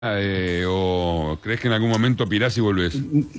¿O crees que en algún momento pirás y volvés?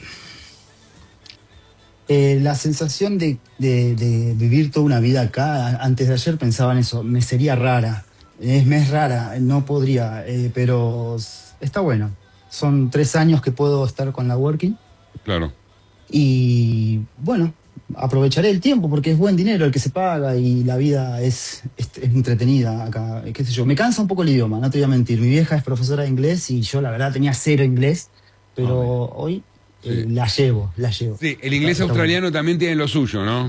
La sensación de vivir toda una vida acá, antes de ayer pensaba en eso, me sería rara. Me es rara, no podría, pero está bueno. Son 3 años que puedo estar con la Working. Claro. Y bueno, aprovecharé el tiempo porque es buen dinero el que se paga y la vida es entretenida acá. Qué sé yo, me cansa un poco el idioma, no te voy a mentir. Mi vieja es profesora de inglés y yo la verdad tenía 0 inglés, pero hoy Sí. la llevo. Sí, el inglés australiano también tiene lo suyo, ¿no?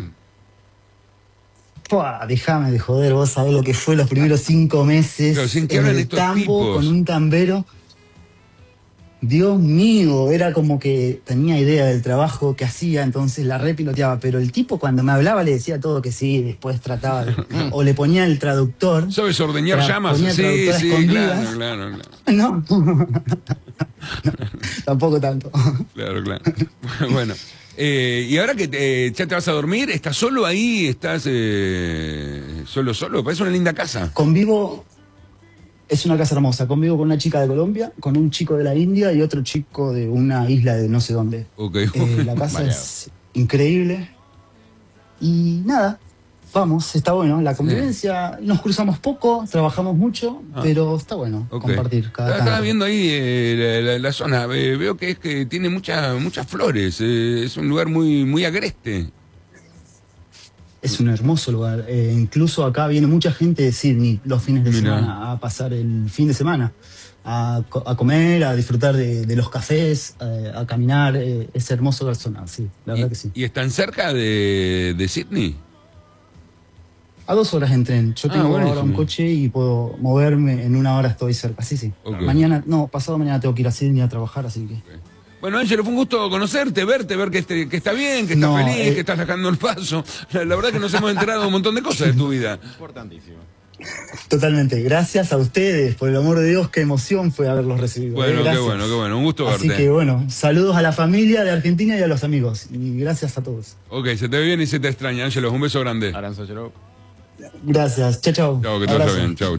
Pua, déjame de joder, vos sabés lo que fue los primeros 5 meses Pero sin que en hablan el estos tambo tipos. con un tambero. Dios mío, era como que tenía idea del trabajo que hacía, entonces la repiloteaba, pero el tipo cuando me hablaba le decía todo que sí, después trataba o le ponía el traductor. ¿Sabes ordeñar llamas? Ponía el Sí, traductor a sí, escondidas. claro. No, no, tampoco tanto. Claro. Bueno, y ahora que ya te vas a dormir, ¿estás solo ahí? ¿Estás solo? Parece una linda casa. Convivo, es una casa hermosa, convivo con una chica de Colombia, con un chico de la India y otro chico de una isla de no sé dónde. Ok. La casa Vaya. es increíble. Y nada, vamos, está bueno. La convivencia, nos cruzamos poco, trabajamos mucho, pero está bueno Ok. compartir cada Estaba tanto. viendo ahí la zona. Veo que tiene muchas flores. Es un lugar muy agreste. Es un hermoso lugar. Incluso acá viene mucha gente de Sydney los fines de Mirá. semana a pasar el fin de semana, a comer, a disfrutar de los cafés, a caminar. Es hermoso la zona, sí, la verdad que sí. ¿Y están cerca de Sydney? A 2 horas en tren. Yo tengo ahora buenísimo. un coche y puedo moverme. En 1 hora estoy cerca. Sí. Ok. Pasado mañana tengo que ir a Sydney a trabajar, así que. Bueno, Ángelo, fue un gusto conocerte, verte, ver que está bien, que estás No, feliz, que estás dejando el paso. La verdad que nos hemos enterado de un montón de cosas de tu vida. Importantísimo. Totalmente. Gracias a ustedes, por el amor de Dios, qué emoción fue haberlos recibido. Bueno, qué Gracias. bueno, un gusto Así verte. que bueno, saludos a la familia de Argentina y a los amigos. Y gracias a todos. Ok, se te ve bien y se te extraña, Ángelo, un beso grande. Aranza Chero. Gracias. Chao, chao. Chao, que te vaya Abrazo. bien. Chao.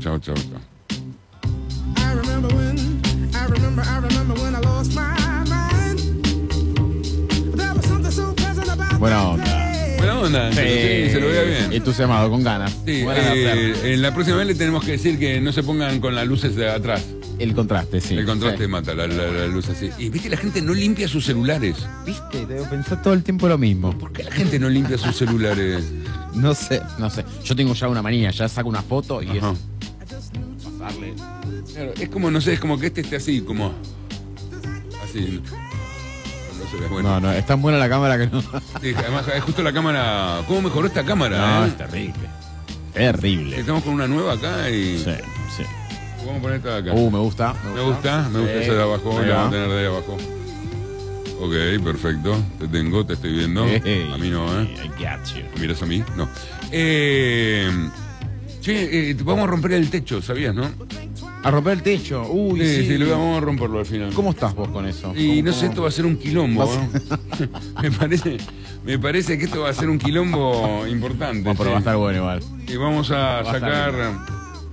I remember when I lost my mind. There was something so pleasant about Buena that onda. day. Buena onda, Ángelo, sí, se lo veía bien. Entusiasmado, con ganas. Sí, Buena hacer. en la próxima vez le tenemos que decir que no se pongan con las luces de atrás. El contraste, sí. El contraste Sí. mata la luz así. Y viste, la gente no limpia sus celulares. ¿Viste? Debo pensar todo el tiempo lo mismo. ¿Por qué la gente no limpia sus celulares? No sé. Yo tengo ya una manía, ya saco una foto y Ajá. es pasarle. Claro, es como, no sé, es como que este esté así, como... Así. No se ve bueno. No, es tan buena la cámara que no. Sí, además, es justo la cámara... ¿Cómo mejoró esta cámara? No, es terrible. Terrible. Estamos con una nueva acá y... Sí. Vamos a poner esta de acá. Me gusta. Me gusta esa de abajo, Ahí la va. vamos a tener de ahí abajo. Ok, perfecto. Te estoy viendo. Hey, A mí no, ¿eh? I got you. ¿Me miras a mí? No. Vamos a romper el techo, ¿sabías, no? A romper el techo. Uy, Sí, vamos a romperlo al final. ¿Cómo estás vos con eso? Y no ¿Cómo- sé, esto va a ser un quilombo, ¿no? me parece que esto va a ser un quilombo importante. Bueno, pero sí. va a estar bueno igual. Y vamos a Va a estar sacar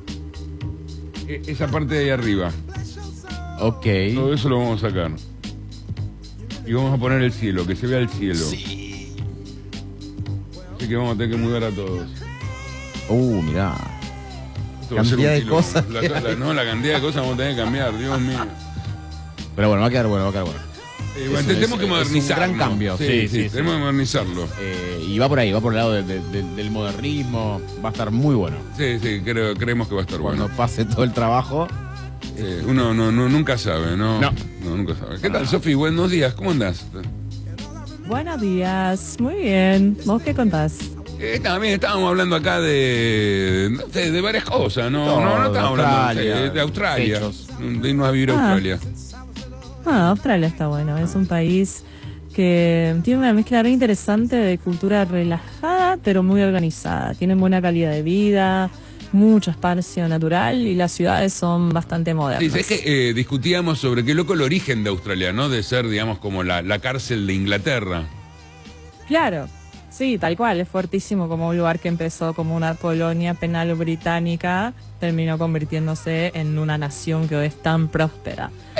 esa parte de ahí arriba. Ok. Todo eso lo vamos a sacar. Y vamos a poner el cielo, que se vea el cielo. Sí. Así que vamos a tener que mudar a todos. Mirá. Esto va a ser Cantidad un de quilombo. cosas. La cantidad de cosas vamos a tener que cambiar, Dios mío. Pero bueno, va a quedar bueno. Tenemos que es un modernizarlo. gran cambio, sí. Tenemos que modernizarlo. Y va por ahí, va por el lado del modernismo. Va a estar muy bueno. Sí, creemos que va a estar Cuando bueno. pase todo el trabajo. Uno nunca sabe, ¿no? No. Nunca sabe. ¿Qué tal, Sofi? Buenos días, ¿cómo andás? Buenos días, muy bien. ¿Vos qué contás? También estábamos hablando acá de varias cosas, ¿no? Todo, No estábamos hablando Australia, de Australia, techos. de irnos a vivir a Australia. Australia está bueno. Es un país que tiene una mezcla re interesante de cultura relajada, pero muy organizada. Tienen buena calidad de vida, mucho espacio natural y las ciudades son bastante modernas. Sí, es que discutíamos sobre qué loco el origen de Australia, ¿no? De ser, digamos, como la cárcel de Inglaterra. Claro, Sí, tal cual, es fuertísimo como un lugar que empezó como una colonia penal británica, terminó convirtiéndose en una nación que hoy es tan próspera.